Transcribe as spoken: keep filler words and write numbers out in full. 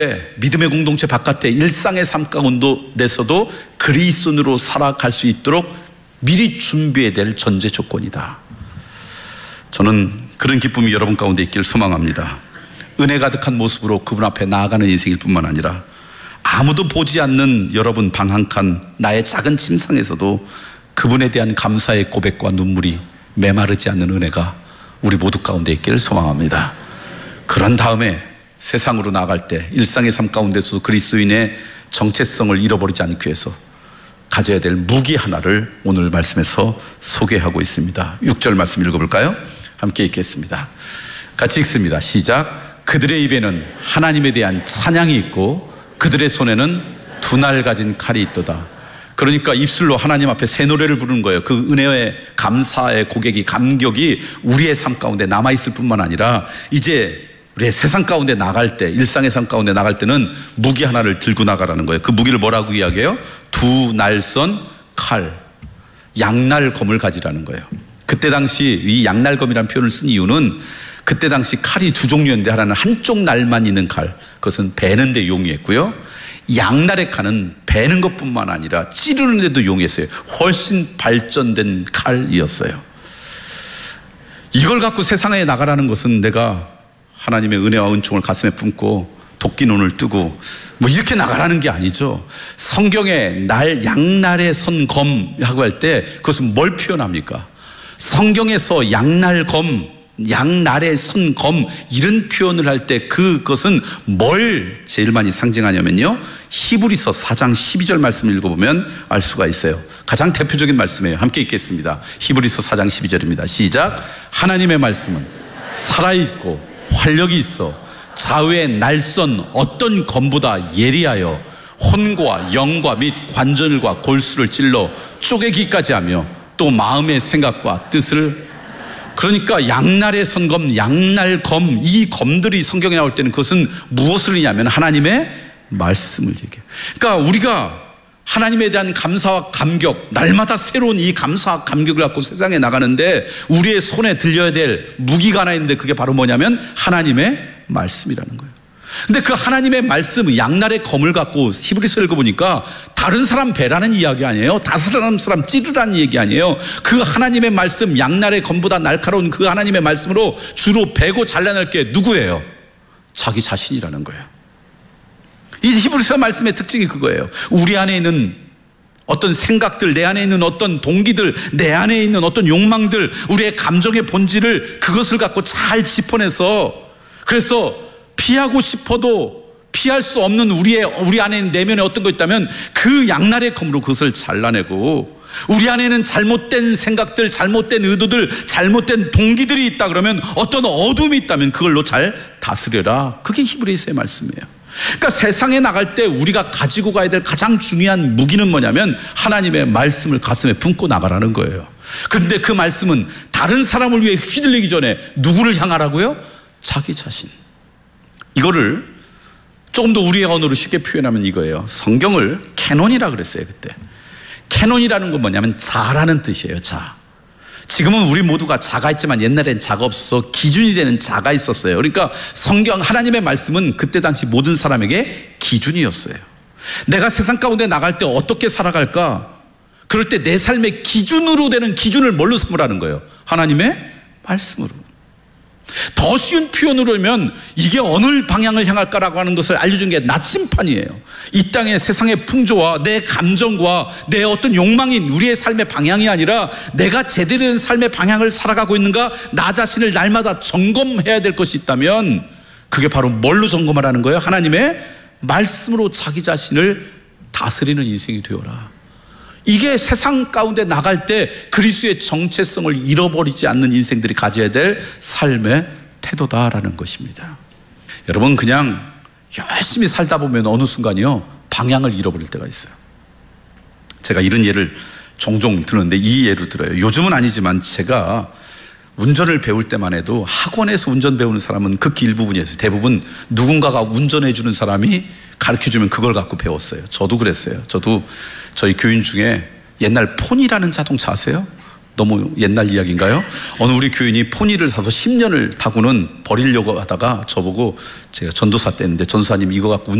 믿음의 공동체 바깥에 일상의 삶 가운데서도 그리스도인으로 살아갈 수 있도록 미리 준비해야 될 전제 조건이다. 저는 그런 기쁨이 여러분 가운데 있기를 소망합니다. 은혜 가득한 모습으로 그분 앞에 나아가는 인생일 뿐만 아니라 아무도 보지 않는 여러분 방 한 칸 나의 작은 침상에서도 그분에 대한 감사의 고백과 눈물이 메마르지 않는 은혜가 우리 모두 가운데 있기를 소망합니다. 그런 다음에 세상으로 나아갈 때 일상의 삶 가운데서 그리스도인의 정체성을 잃어버리지 않기 위해서 가져야 될 무기 하나를 오늘 말씀에서 소개하고 있습니다. 육 절 말씀 읽어볼까요? 함께 읽겠습니다. 같이 읽습니다. 시작. 그들의 입에는 하나님에 대한 찬양이 있고 그들의 손에는 두 날 가진 칼이 있도다. 그러니까 입술로 하나님 앞에 새 노래를 부르는 거예요. 그 은혜의 감사의 고객이 감격이 우리의 삶 가운데 남아있을 뿐만 아니라 이제 우리의 세상 가운데 나갈 때, 일상의 삶 가운데 나갈 때는 무기 하나를 들고 나가라는 거예요. 그 무기를 뭐라고 이야기해요? 두 날선 칼, 양날검을 가지라는 거예요. 그때 당시 이 양날검이라는 표현을 쓴 이유는 그때 당시 칼이 두 종류였는데 하나는 한쪽 날만 있는 칼, 그것은 베는 데 용이했고요. 양날의 칼은 베는 것뿐만 아니라 찌르는 데도 용이했어요. 훨씬 발전된 칼이었어요. 이걸 갖고 세상에 나가라는 것은 내가 하나님의 은혜와 은총을 가슴에 품고 도끼 눈을 뜨고 뭐 이렇게 나가라는 게 아니죠. 성경에 날, 양날의 선 검이라고 할 때 그것은 뭘 표현합니까? 성경에서 양날검, 양날의 선 검 이런 표현을 할 때 그것은 뭘 제일 많이 상징하냐면요, 히브리서 사 장 십이 절 말씀을 읽어보면 알 수가 있어요. 가장 대표적인 말씀이에요. 함께 읽겠습니다. 히브리서 사 장 십이 절입니다. 시작. 하나님의 말씀은 살아있고 활력이 있어 좌우의 날선 어떤 검보다 예리하여 혼과 영과 및 관절과 골수를 찔러 쪼개기까지 하며 또 마음의 생각과 뜻을, 그러니까 양날의 선검, 양날검, 이 검들이 성경에 나올 때는 그것은 무엇을 의미하면 하나님의 말씀을 얘기해요. 그러니까 우리가 하나님에 대한 감사와 감격, 날마다 새로운 이 감사와 감격을 갖고 세상에 나가는데 우리의 손에 들려야 될 무기가 하나 있는데 그게 바로 뭐냐면 하나님의 말씀이라는 거예요. 근데 그 하나님의 말씀, 양날의 검을 갖고 히브리서 읽어보니까 다른 사람 배라는 이야기 아니에요. 다른 사람 찌르라는 얘기 아니에요. 그 하나님의 말씀, 양날의 검보다 날카로운 그 하나님의 말씀으로 주로 베고 잘라낼 게 누구예요? 자기 자신이라는 거예요. 이 히브리서 말씀의 특징이 그거예요. 우리 안에 있는 어떤 생각들, 내 안에 있는 어떤 동기들, 내 안에 있는 어떤 욕망들, 우리의 감정의 본질을 그것을 갖고 잘 짚어내서, 그래서 피하고 싶어도 피할 수 없는 우리의, 우리 안에 있는 내면에 어떤 거 있다면 그 양날의 검으로 그것을 잘라내고, 우리 안에는 잘못된 생각들, 잘못된 의도들, 잘못된 동기들이 있다 그러면 어떤 어둠이 있다면 그걸로 잘 다스려라. 그게 히브리서의 말씀이에요. 그러니까 세상에 나갈 때 우리가 가지고 가야 될 가장 중요한 무기는 뭐냐면 하나님의 말씀을 가슴에 품고 나가라는 거예요. 그런데 그 말씀은 다른 사람을 위해 휘둘리기 전에 누구를 향하라고요? 자기 자신. 이거를 조금 더 우리의 언어로 쉽게 표현하면 이거예요. 성경을 캐논이라 그랬어요. 그때 캐논이라는 건 뭐냐면 자라는 뜻이에요. 자. 지금은 우리 모두가 자가 있지만 옛날엔 자가 없어서 기준이 되는 자가 있었어요. 그러니까 성경 하나님의 말씀은 그때 당시 모든 사람에게 기준이었어요. 내가 세상 가운데 나갈 때 어떻게 살아갈까? 그럴 때 내 삶의 기준으로 되는 기준을 뭘로 삼으라는 거예요? 하나님의 말씀으로. 더 쉬운 표현으로 하면 이게 어느 방향을 향할까라고 하는 것을 알려준 게 나침판이에요. 이 땅의 세상의 풍조와 내 감정과 내 어떤 욕망이 우리의 삶의 방향이 아니라 내가 제대로 된 삶의 방향을 살아가고 있는가, 나 자신을 날마다 점검해야 될 것이 있다면 그게 바로 뭘로 점검하라는 거예요? 하나님의 말씀으로 자기 자신을 다스리는 인생이 되어라. 이게 세상 가운데 나갈 때 그리스도의 정체성을 잃어버리지 않는 인생들이 가져야 될 삶의 태도다라는 것입니다. 여러분, 그냥 열심히 살다 보면 어느 순간이요 방향을 잃어버릴 때가 있어요. 제가 이런 예를 종종 드는데 이 예를 들어요. 요즘은 아니지만 제가 운전을 배울 때만 해도 학원에서 운전 배우는 사람은 극히 일부분이었어요. 대부분 누군가가 운전해 주는 사람이 가르쳐주면 그걸 갖고 배웠어요. 저도 그랬어요. 저도 저희 교인 중에 옛날 폰이라는 자동차 아세요? 너무 옛날 이야기인가요? 어느 우리 교인이 포니를 사서 십 년을 타고는 버리려고 하다가 저보고, 제가 전도사 때였는데 전도사님 이거 갖고